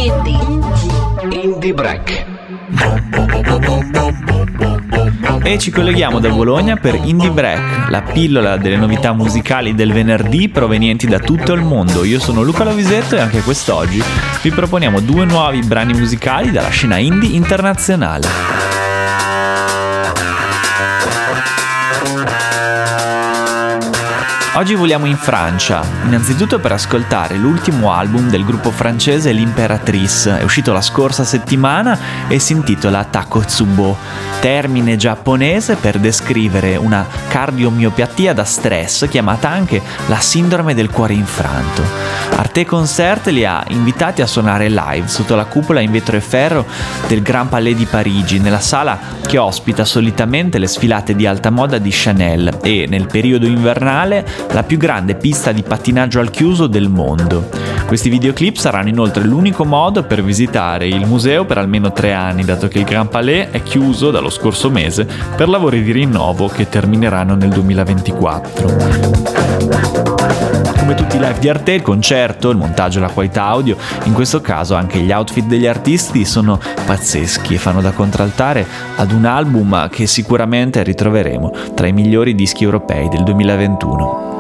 Indie Break. E ci colleghiamo da Bologna per Indie Break, la pillola delle novità musicali del venerdì provenienti da tutto il mondo. Io sono Luca Lovisetto e anche quest'oggi vi proponiamo 2 nuovi brani musicali dalla scena indie internazionale. Oggi voliamo in Francia, innanzitutto per ascoltare l'ultimo album del gruppo francese L'Impératrice. È uscito la scorsa settimana e si intitola Takotsubo, termine giapponese per descrivere una cardiomiopatia da stress chiamata anche la sindrome del cuore infranto. Arte Concert li ha invitati a suonare live sotto la cupola in vetro e ferro del Grand Palais di Parigi, nella sala che ospita solitamente le sfilate di alta moda di Chanel e, nel periodo invernale, la più grande pista di pattinaggio al chiuso del mondo. Questi videoclip saranno inoltre l'unico modo per visitare il museo per almeno 3 anni, dato che il Grand Palais è chiuso dallo scorso mese per lavori di rinnovo che termineranno nel 2024. Come tutti i live di Arte, il concerto, il montaggio e la qualità audio, in questo caso anche gli outfit degli artisti sono pazzeschi e fanno da contraltare ad un album che sicuramente ritroveremo tra i migliori dischi europei del 2021.